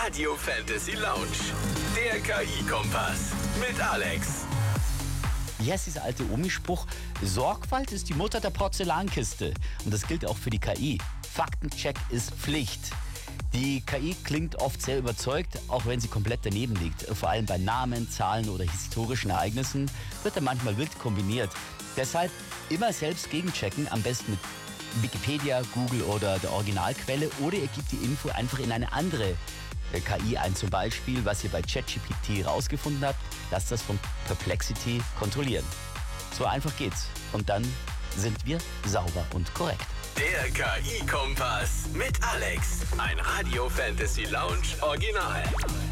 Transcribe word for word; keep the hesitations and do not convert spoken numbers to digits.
Radio Fantasy Lounge. Der K I-Kompass mit Alex. Wie heißt dieser alte Omi-Spruch? Sorgfalt ist die Mutter der Porzellankiste. Und das gilt auch für die K I. Faktencheck ist Pflicht. Die K I klingt oft sehr überzeugt, auch wenn sie komplett daneben liegt. Vor allem bei Namen, Zahlen oder historischen Ereignissen wird er manchmal wild kombiniert. Deshalb immer selbst gegenchecken, am besten mit Wikipedia, Google oder der Originalquelle, oder ihr gebt die Info einfach in eine andere K I ein. Zum Beispiel, was ihr bei ChatGPT rausgefunden habt, lasst das von Perplexity kontrollieren. So einfach geht's. Und dann sind wir sauber und korrekt. Der K I-Kompass mit Alex. Ein Radio Fantasy Lounge Original.